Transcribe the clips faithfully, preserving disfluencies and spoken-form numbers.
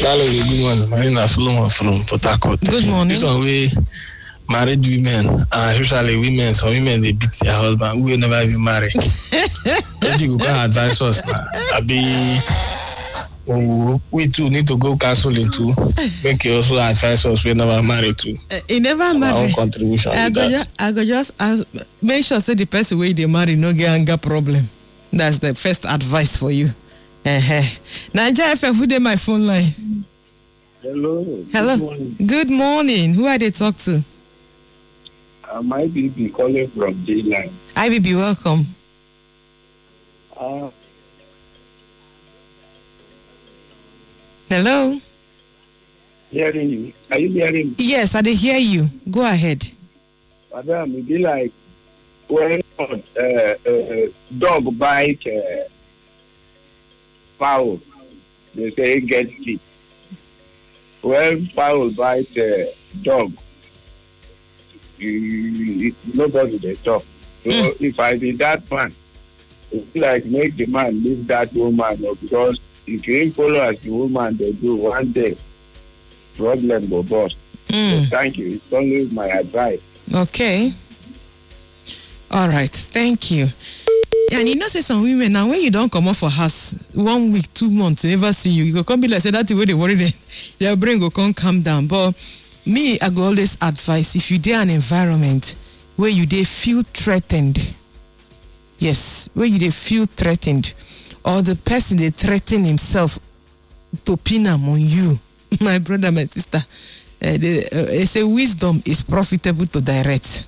Hello, good morning. My name is Solomon from Port Harcourt. Good morning. This one we married women, uh, usually women, some women they beat their husband. We will never even marry. What you go advise us now? I be we too need to go counseling too. Make you also advise us we never marry too. Uh, he never marry. Our own contribution. I go, ju- I go just ask, make sure say the person where they marry no get anger problem. That's the first advice for you. Uh-huh. Nigeria F M, who dey my phone line? Hello. Hello. Good morning. Good morning. Who are they talk to? I might be calling from J-Line. I B B, welcome. Uh, Hello. hearing you. Are you hearing me? Yes, I dey hear you. Go ahead. Madam, it be like when uh, uh, dog bite uh, fowl, they say it gets sick. When fowl bite uh, dog, you, it, nobody they talk. So mm. if I be that man, it's like make the man leave that woman, or because if you follow as the woman they do one day, problem will burst. Mm. So thank you. It's only my advice. Okay. All right. Thank you. And you know, say some women now when you don't come up for house one week, two months, they never see you. You go come be like say that's the way they worry. Them. Their brain go come calm down. But me, I go always advise if you dey an environment where you dey feel threatened. Yes, where you dey feel threatened, or the person they threaten himself to pin am on you, my brother, my sister. Uh, they, uh, they say wisdom is profitable to direct.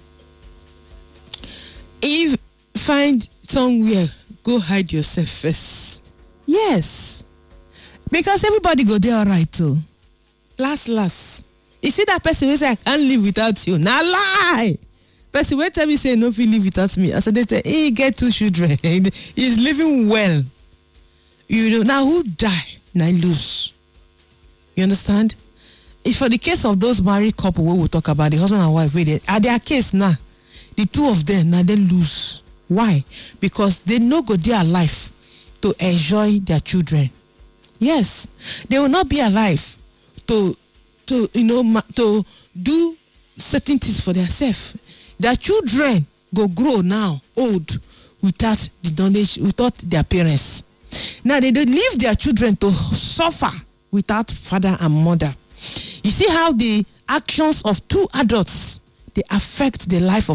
If find somewhere, go hide yourself first. Yes, because everybody go there alright too. Last, last, you see that person who say I can't live without you. Now lie. Person wait tell me say no feel live without me. I said they say he get two children. He's living well. You know now who die now lose. You understand? If for the case of those married couple we will talk about, the husband and wife, wait, at their case now, the two of them now they lose. Why? Because they no go their life to enjoy their children. Yes, they will not be alive to to you know to do certain things for themselves. Their children go grow now old without the knowledge, without their parents. Now they don't leave their children to suffer without father and mother. You see how the actions of two adults they affect the life of